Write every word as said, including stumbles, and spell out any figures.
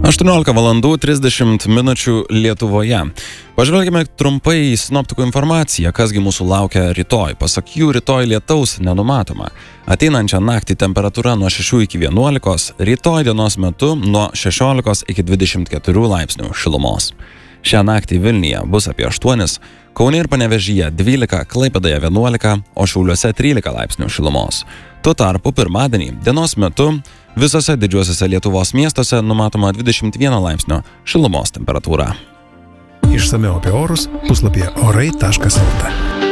aštuoniolika valandų trisdešimt minučių Lietuvoje. Pažvelgime trumpai į sinoptikų informaciją, kasgi mūsų laukia rytoj. Pasak jų, rytoj lietaus nenumatoma. Ateinančią naktį temperatūra nuo šešių iki vienuolikos, rytoj dienos metu nuo šešiolikos iki dvidešimt keturių laipsnių šilumos. Šią naktį Vilniuje bus apie aštuonis, Kaune ir Panevėžyje dvylika, Klaipėdoje vienuolika, o Šiauliuose trylika laipsnių šilumos. Tuo tarpu pirmadienį dienos metu visose didžiuosiuose Lietuvos miestuose numatoma dvidešimt vieno laipsnio šilumos temperatūra. Išsamiau apie orus puslapyje orai taškas lt.